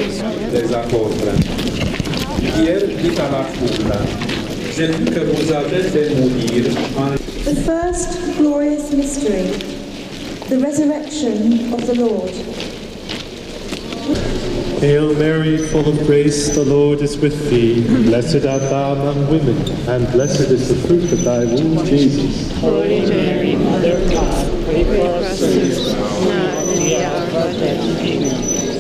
des apôtres. Pierre dit à la foule, j'ai vu que vous avez fait mourir en... The first glorious mystery, the resurrection of the Lord. Hail Mary, full of grace, the Lord is with thee. Blessed art thou among women, and blessed is the fruit of thy womb, Jesus. Holy Mary, Mother of God, pray for us sinners, now and in the hour of our death. Amen.